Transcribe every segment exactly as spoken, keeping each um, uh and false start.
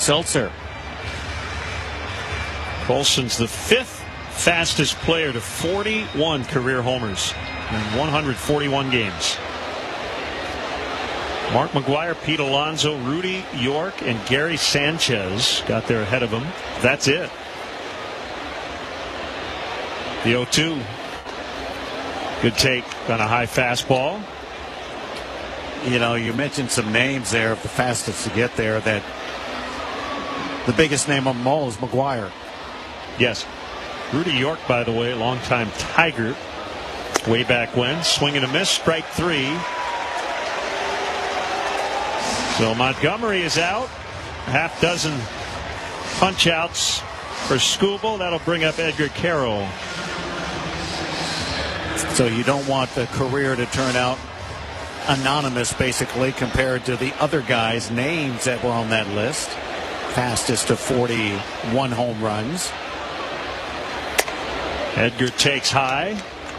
Seltzer. Colson's the fifth fastest player to forty-one career homers in one hundred forty-one games. Mark McGwire, Pete Alonso, Rudy York, and Gary Sanchez got there ahead of him. That's it. The oh two. Good take on a high fastball. You know, you mentioned some names there of the fastest to get there. That the biggest name of them all is McGwire. Yes. Rudy York, by the way, longtime Tiger. Way back when. Swing and a miss, strike three. So Montgomery is out. A half dozen punch outs for Skubal. That'll bring up Edgar Carroll. So you don't want the career to turn out anonymous, basically, compared to the other guys' names that were on that list. Fastest to forty-one home runs. Edgar takes high.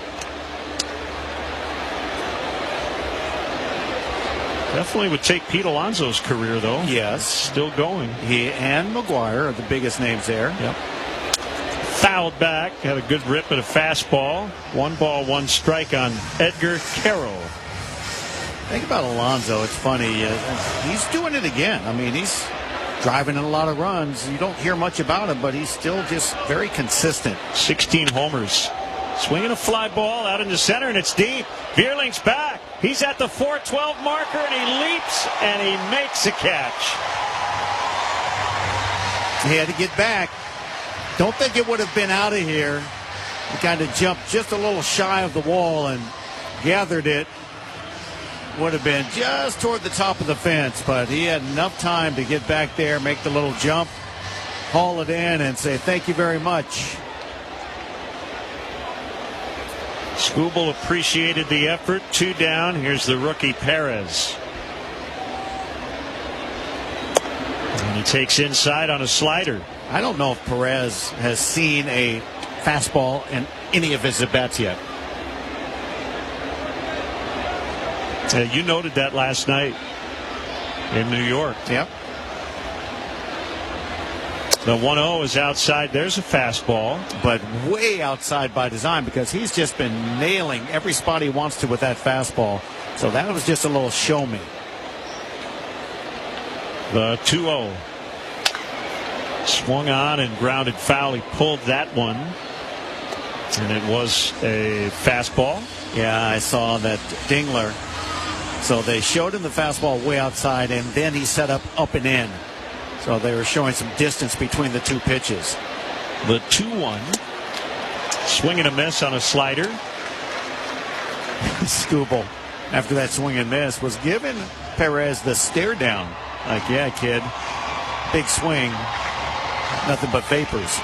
Definitely would take Pete Alonso's career, though. Yes. Still going. He and McGwire are the biggest names there. Yep. Fouled back. Had a good rip at a fastball. One ball, one strike on Edgar Carroll. Think about Alonso. It's funny. Uh, he's doing it again. I mean, he's driving in a lot of runs. You don't hear much about him, but he's still just very consistent. sixteen homers. Swinging a fly ball out into center, and it's deep. Vierling's back. He's at the four twelve marker, and he leaps, and he makes a catch. He had to get back. Don't think it would have been out of here. He kind of jumped just a little shy of the wall and gathered it. Would have been just toward the top of the fence, but he had enough time to get back there, make the little jump, haul it in, and say thank you very much. Skubal appreciated the effort. Two down. Here's the rookie Perez. And he takes inside on a slider. I don't know if Perez has seen a fastball in any of his at-bats yet. Uh, you noted that last night in New York. Yep. The one oh is outside. There's a fastball. But way outside by design, because he's just been nailing every spot he wants to with that fastball. So that was just a little show me. The two oh. Swung on and grounded foul. He pulled that one. And it was a fastball. Yeah, I saw that Dingler. So they showed him the fastball way outside, and then he set up up and in. So they were showing some distance between the two pitches. The two one. Swing and a miss on a slider. Skubal, after that swing and miss, was giving Perez the stare down. Like, yeah, kid, big swing, nothing but vapors.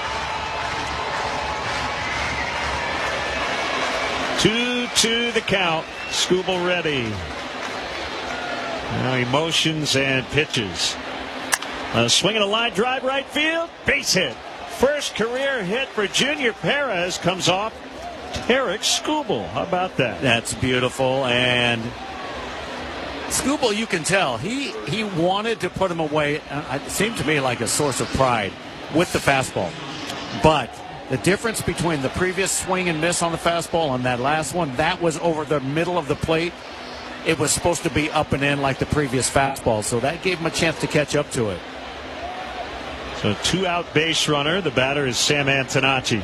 Two to the count. Skubal ready. Now he motions and pitches. A swing and a line drive right field. Base hit. First career hit for Junior Perez comes off Tarik Skubal. How about that? That's beautiful. And Skubal, you can tell, he, he wanted to put him away. It seemed to me like a source of pride with the fastball. But the difference between the previous swing and miss on the fastball and that last one, that was over the middle of the plate. It was supposed to be up and in like the previous fastball. So that gave him a chance to catch up to it. So two-out base runner. The batter is Sam Antonacci.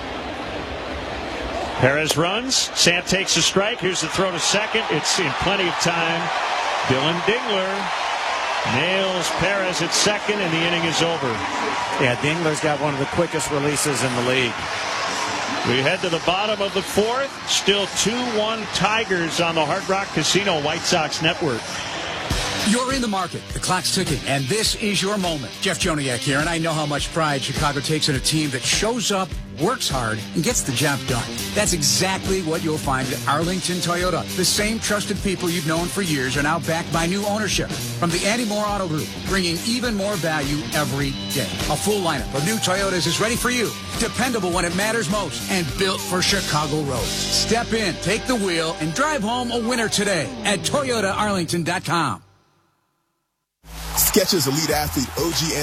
Perez runs. Sam takes a strike. Here's the throw to second. It's in plenty of time. Dylan Dingler nails Perez at second, and the inning is over. Yeah, Dingler's got one of the quickest releases in the league. We head to the bottom of the fourth. Still two one Tigers on the Hard Rock Casino White Sox Network. You're in the market. The clock's ticking, and this is your moment. Jeff Joniak here, and I know how much pride Chicago takes in a team that shows up, works hard, and gets the job done. That's exactly what you'll find at Arlington Toyota. The same trusted people you've known for years are now backed by new ownership. From the Andy Moore Auto Group, bringing even more value every day. A full lineup of new Toyotas is ready for you. Dependable when it matters most, and built for Chicago roads. Step in, take the wheel, and drive home a winner today at Toyota Arlington dot com. Skechers Elite Athlete O G